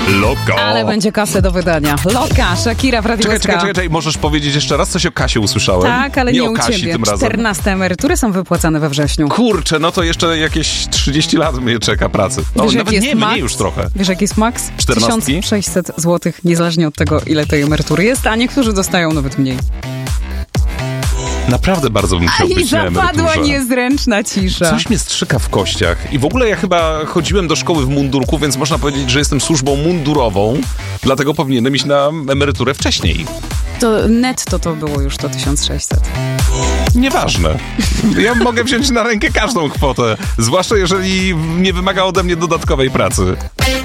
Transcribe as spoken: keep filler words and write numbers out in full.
Loka. Ale będzie kasę do wydania. Loka, Shakira w Radiu Czekaj, S K. czekaj, czekaj, czekaj, możesz powiedzieć jeszcze raz? Coś o Kasie usłyszałem. Tak, ale nie, nie o u Kasi ciebie. tym razem. czternaste emerytury są wypłacane we wrześniu. Kurczę, no to jeszcze jakieś trzydzieści lat mnie czeka pracy. O, Wiesz, nawet jest nie, max? mniej już trochę. Wiesz, jaki jest maks? Czternastki? tysiąc sześćset złotych, niezależnie od tego, ile tej emerytury jest, a niektórzy dostają nawet mniej. Naprawdę bardzo bym chciał I być na zapadła emeryturze. niezręczna cisza. Coś mnie strzyka w kościach. I w ogóle ja chyba chodziłem do szkoły w mundurku, więc można powiedzieć, że jestem służbą mundurową, dlatego powinienem iść na emeryturę wcześniej. To netto to było już to tysiąc sześćset. Nieważne. Ja mogę wziąć na rękę każdą kwotę, zwłaszcza jeżeli nie wymaga ode mnie dodatkowej pracy.